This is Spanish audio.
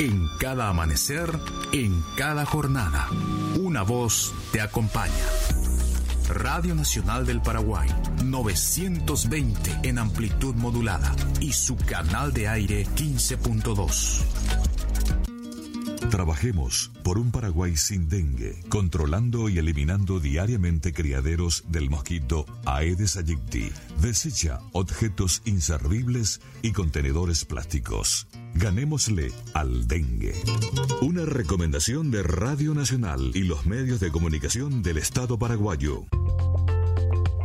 En cada amanecer, en cada jornada, una voz te acompaña. Radio Nacional del Paraguay, 920 en amplitud modulada y su canal de aire 15.2. Trabajemos por un Paraguay sin dengue, controlando y eliminando diariamente criaderos del mosquito Aedes aegypti. Desecha objetos inservibles y contenedores plásticos. Ganémosle al dengue. Una recomendación de Radio Nacional y los medios de comunicación del Estado paraguayo.